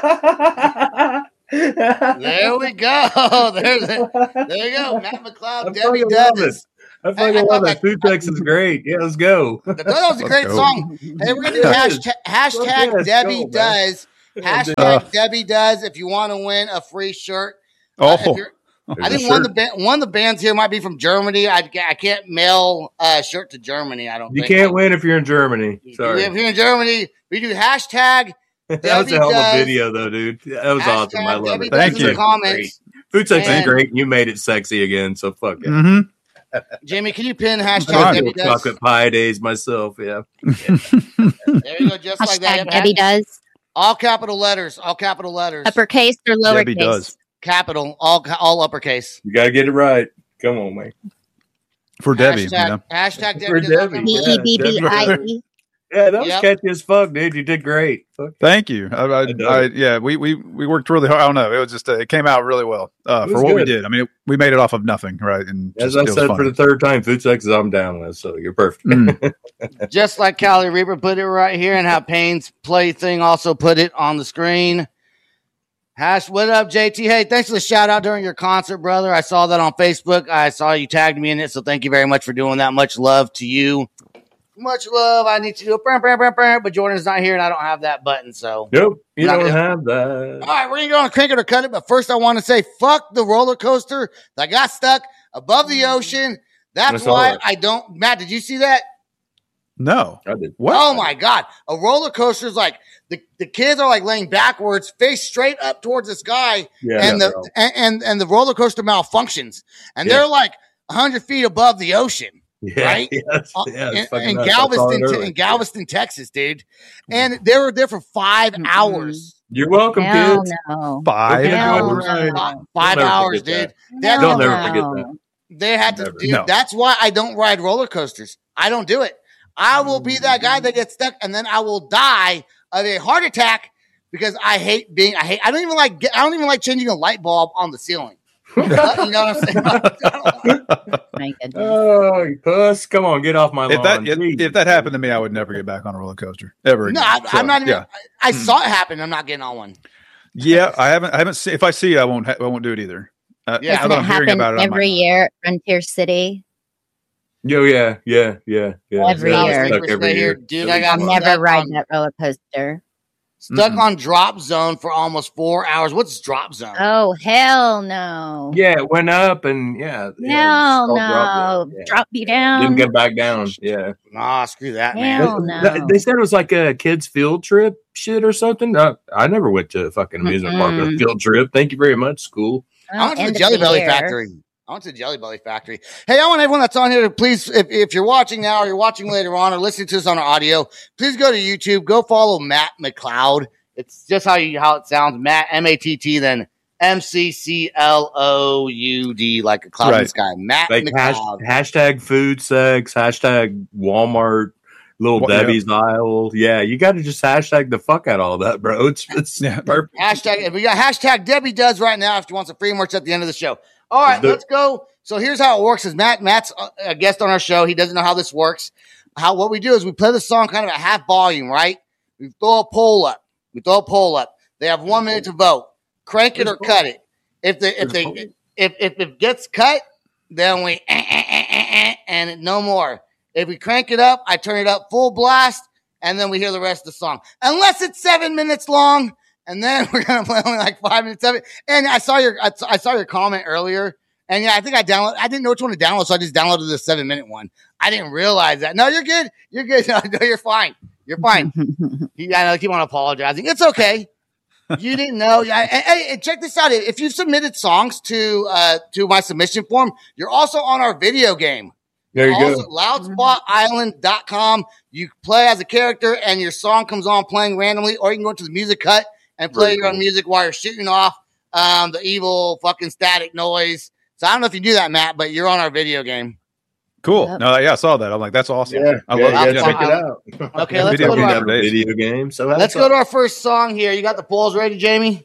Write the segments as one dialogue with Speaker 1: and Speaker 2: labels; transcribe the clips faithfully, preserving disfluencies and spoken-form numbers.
Speaker 1: There we go. There's it. There you go. Matt McLeod,
Speaker 2: I
Speaker 1: Debbie
Speaker 2: fucking love
Speaker 1: does.
Speaker 2: it. I fucking
Speaker 1: I- I
Speaker 2: love
Speaker 1: thought
Speaker 2: it. Food Tex is great. Yeah, let's go.
Speaker 1: I thought that was a
Speaker 3: Let's
Speaker 1: great
Speaker 3: go.
Speaker 1: song. Hey, we're gonna do
Speaker 2: Yes.
Speaker 1: hashtag, hashtag
Speaker 2: Yes,
Speaker 1: Debbie
Speaker 2: go, man.
Speaker 1: does. Hashtag
Speaker 3: Uh.
Speaker 1: Debbie does. If you want to win a free shirt.
Speaker 3: Oh,
Speaker 1: Uh, if you're- I
Speaker 2: There's
Speaker 1: think
Speaker 2: a
Speaker 1: one of
Speaker 2: shirt.
Speaker 1: the ba- one of the bands here might be from Germany. I, I can't mail a shirt to Germany. I don't.
Speaker 2: You
Speaker 1: think.
Speaker 2: can't win if you're in Germany. Sorry.
Speaker 1: If you're in Germany, we do hashtag.
Speaker 2: That was
Speaker 1: Debbie
Speaker 2: a hell of
Speaker 1: does.
Speaker 2: a video, though, dude. That was
Speaker 1: Hashtag
Speaker 2: awesome. I love
Speaker 1: Debbie
Speaker 2: it.
Speaker 1: does
Speaker 3: Thank
Speaker 1: in
Speaker 3: you.
Speaker 1: the comments.
Speaker 2: Food Tex is
Speaker 1: And-
Speaker 2: great. And you made it sexy again, so fuck it.
Speaker 3: Mm-hmm.
Speaker 1: Jamie, can you pin hashtag
Speaker 3: Right.
Speaker 1: Debbie does?
Speaker 2: Chocolate pie days myself. Yeah.
Speaker 1: There you go, just like that.
Speaker 4: Hashtag Debbie does.
Speaker 1: All capital letters. All capital letters.
Speaker 4: Uppercase or
Speaker 3: Debbie
Speaker 4: lowercase?
Speaker 3: does.
Speaker 1: Capital. All all uppercase.
Speaker 2: You got to get it right. Come on, man.
Speaker 3: For Debbie,
Speaker 1: Hashtag,
Speaker 3: you know.
Speaker 1: hashtag
Speaker 2: For
Speaker 1: Debbie. does all
Speaker 2: Debbie.
Speaker 4: D
Speaker 1: capital
Speaker 4: E B B I E.
Speaker 2: Yeah, that was
Speaker 1: Yep.
Speaker 2: catchy as fuck, dude. You did great. Fuck.
Speaker 3: Thank you. I, I,
Speaker 2: I dug
Speaker 3: I,
Speaker 2: it.
Speaker 3: yeah, we, we we worked really hard. I don't know. It was just uh, it came out really well uh,
Speaker 2: It
Speaker 3: for
Speaker 2: was
Speaker 3: what we
Speaker 2: good.
Speaker 3: did. I mean, it, we made it off of nothing, right? And
Speaker 2: As
Speaker 3: just,
Speaker 2: I
Speaker 3: it was
Speaker 2: said
Speaker 3: fun.
Speaker 2: for the third time, Food Tex is I'm down with, so you're perfect.
Speaker 3: Mm.
Speaker 1: Just like Callie Reaper put it right here, and how Payne's play thing also put it on the screen. Hash, what up, J T? Hey, thanks for the shout out during your concert, brother. I saw that on Facebook. I saw you tagged me in it, so thank you very much for doing that. Much love to you. Much love. I need to do a brr, brr, brr, brr, but Jordan's not here, and I don't have that button, so.
Speaker 2: Nope, you
Speaker 1: Not
Speaker 2: don't
Speaker 1: gonna-
Speaker 2: have that.
Speaker 1: All right, we're going to go on Crank It or Cut It, but first I want to say fuck the roller coaster that got stuck above the ocean. That's
Speaker 2: I saw
Speaker 1: why
Speaker 2: that.
Speaker 1: I don't. Matt, did you see that?
Speaker 3: No.
Speaker 2: I did.
Speaker 3: What?
Speaker 1: Oh my God. A roller coaster is like the, the kids are like laying backwards, face straight up towards the sky,
Speaker 2: Yeah,
Speaker 1: and
Speaker 2: yeah,
Speaker 1: the and, and and the roller coaster malfunctions. And
Speaker 2: Yeah.
Speaker 1: they're like one hundred feet above the ocean.
Speaker 2: yeah,
Speaker 1: right?
Speaker 2: Yes,
Speaker 1: Uh,
Speaker 2: yeah,
Speaker 1: in,
Speaker 2: it's fucking
Speaker 1: in
Speaker 2: nuts. I saw it
Speaker 1: Galveston,
Speaker 2: earlier.
Speaker 1: in Galveston, Texas, dude. And they were there for five
Speaker 4: Mm-mm.
Speaker 1: hours.
Speaker 2: You're welcome,
Speaker 4: Hell
Speaker 2: kids.
Speaker 4: no.
Speaker 3: Five
Speaker 2: Okay,
Speaker 4: Hell
Speaker 3: hours.
Speaker 2: right.
Speaker 1: Fi-
Speaker 4: no.
Speaker 1: Five
Speaker 2: never
Speaker 1: hours,
Speaker 2: forget
Speaker 1: dude. They had,
Speaker 2: They'll
Speaker 1: to,
Speaker 2: never forget that.
Speaker 1: they had to
Speaker 2: Never.
Speaker 1: do.
Speaker 3: No.
Speaker 1: That's why I don't ride roller coasters. I don't do it. I will be that guy that gets stuck, and then I will die of a heart attack because I hate being. I hate. I don't even like. Get, I don't even like changing a light bulb on the ceiling. Uh, you know what I'm saying?
Speaker 4: My goodness.
Speaker 2: Oh, you puss! Come on, get off my
Speaker 3: If that
Speaker 2: lawn.
Speaker 3: if,
Speaker 2: Jeez.
Speaker 3: if that happened to me, I would never get back on a roller coaster ever again.
Speaker 1: No, I,
Speaker 3: So,
Speaker 1: I'm not even.
Speaker 3: Yeah,
Speaker 1: I, I
Speaker 3: Hmm.
Speaker 1: saw it happen. I'm not getting on one.
Speaker 3: yeah. I haven't. I haven't seen. If I see it, I won't. Ha- I won't do it either. Uh,
Speaker 1: Yeah.
Speaker 3: now
Speaker 4: Doesn't
Speaker 3: that
Speaker 4: it
Speaker 3: I'm hearing
Speaker 4: happen
Speaker 3: about it, I might
Speaker 4: every
Speaker 3: not.
Speaker 4: year at Frontier City?
Speaker 2: Yo, yeah, yeah, yeah, yeah.
Speaker 4: Every
Speaker 2: Yeah,
Speaker 4: year.
Speaker 2: stuck every year.
Speaker 1: Dude, I got
Speaker 4: I'll
Speaker 1: stuck
Speaker 4: never ride
Speaker 1: on,
Speaker 4: that roller coaster.
Speaker 1: stuck
Speaker 3: Mm-mm.
Speaker 1: on drop zone for almost four hours. What's drop zone?
Speaker 4: Oh, hell no.
Speaker 2: Yeah, it went up and yeah. yeah,
Speaker 4: Hell
Speaker 2: it's all dropped,
Speaker 4: no.
Speaker 2: yeah.
Speaker 4: Drop you
Speaker 2: Didn't
Speaker 4: down.
Speaker 2: get back down. Yeah.
Speaker 1: Nah, screw that, man.
Speaker 4: Hell
Speaker 2: They-
Speaker 4: no.
Speaker 2: they- They said it was like a kids' field trip shit or something. Uh, I never went to a fucking amusement park with a
Speaker 4: Mm-mm.
Speaker 2: field trip. Thank you very much, school.
Speaker 1: I went to the
Speaker 4: End of
Speaker 1: Jelly Belly
Speaker 4: year.
Speaker 1: Factory. I went to the Jelly Belly Factory. Hey, I want everyone that's on here to please, if, if you're watching now or you're watching later on or listening to this on our audio, please go to YouTube. Go follow Matt McLeod. It's just how you how it sounds. Matt M A T T then M C C L O U D like a cloud in the
Speaker 3: Right.
Speaker 1: sky. Matt
Speaker 2: Like hash,
Speaker 1: McLeod.
Speaker 2: hashtag food sex, hashtag Walmart, little
Speaker 3: Well, yeah.
Speaker 2: Debbie's aisle. Yeah, you got to just hashtag the fuck out of all that, bro. It's it's
Speaker 3: Yeah.
Speaker 2: perfect.
Speaker 1: Hashtag, if we got hashtag Debbie does right now if you want some free merch at the end of the show. All right,
Speaker 2: Let's do it.
Speaker 1: let's go. So here's how it works: is Matt Matt's a guest on our show. He doesn't know how this works. How what we do is we play the song kind of at half volume, right? We throw a poll up. We throw a poll up. They have one minute to vote. Crank it or cut it. If the if they if if it gets cut, then we eh, eh, eh, eh, eh, and no more. If we crank it up, I turn it up full blast, and then we hear the rest of the song. Unless it's seven minutes long. And then we're gonna play only like five minutes of it. And I saw your I, I saw your comment earlier, and yeah, I think I download. I didn't know which one to download, so I just downloaded the seven minute one. I didn't realize that. No, you're good. You're good. No, no, you're fine. You're fine. You, I know you keep on apologizing. It's okay. You didn't know. Yeah. Hey, hey, hey, check this out. If you've submitted songs to uh to my submission form, you're also on our video game.
Speaker 2: There you
Speaker 1: Also,
Speaker 2: go.
Speaker 1: loudspot island dot com. You play as a character and your song comes on playing randomly, or you can go to the music hut and play
Speaker 2: Very
Speaker 1: your own
Speaker 2: cool.
Speaker 1: music while you're shooting off um, the evil fucking static noise. So I don't know if you do that, Matt, but you're on our video game.
Speaker 3: Cool.
Speaker 4: Yep.
Speaker 3: No, yeah, I saw that. I'm like, that's awesome.
Speaker 2: Yeah,
Speaker 3: I
Speaker 2: yeah,
Speaker 3: love
Speaker 2: you
Speaker 3: it.
Speaker 2: gotta
Speaker 3: Yeah.
Speaker 2: check it out.
Speaker 1: Okay, let's
Speaker 3: Video
Speaker 1: go to
Speaker 3: game
Speaker 1: our,
Speaker 2: have a
Speaker 3: days.
Speaker 2: video game. So have
Speaker 1: let's
Speaker 2: fun.
Speaker 1: go to our first song here. You got the polls ready, Jamie?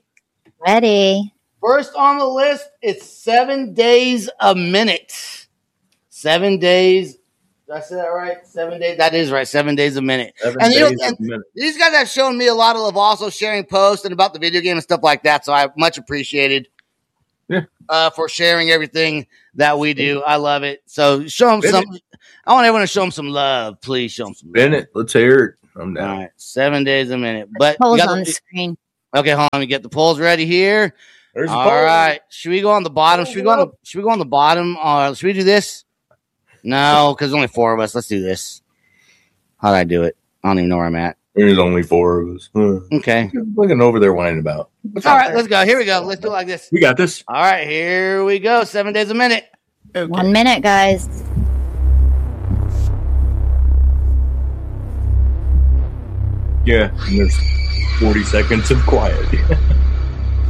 Speaker 4: Ready.
Speaker 1: First on the list, it's Seven Days a Minute. Seven Days Did I say that right? Seven days. That is right. Seven days a minute.
Speaker 2: Seven
Speaker 1: And, you know,
Speaker 2: days
Speaker 1: and
Speaker 2: a minute.
Speaker 1: these guys have shown me a lot of love, also sharing posts and about the video game and stuff like that. So I much appreciated.
Speaker 2: Yeah.
Speaker 1: Uh, for sharing everything that we do. I love it. So show them
Speaker 2: Bennett.
Speaker 1: some. I want everyone to show them some love. Please show them some love.
Speaker 2: Bennett, let's hear it. I'm
Speaker 1: All
Speaker 2: down.
Speaker 1: right. Seven days a minute. But
Speaker 4: Polls
Speaker 1: you got
Speaker 4: on
Speaker 1: the-
Speaker 4: the screen.
Speaker 1: okay, hold on. Let me get the polls ready here.
Speaker 2: There's a
Speaker 1: All
Speaker 2: poll.
Speaker 1: right. Should we go on the bottom? Should we go on the should we go on the bottom? Uh, should we do this? No, because there's only four of us. Let's do this. How did I do it? I don't even know where I'm at.
Speaker 2: There's only four of us. Huh.
Speaker 1: Okay.
Speaker 2: Looking over there whining about.
Speaker 1: All right, let's go. Here we go. Let's do it like this.
Speaker 2: We got this.
Speaker 1: All right, here we go. Seven days a minute.
Speaker 3: Okay.
Speaker 4: One minute, guys.
Speaker 2: Yeah. And there's forty seconds of quiet.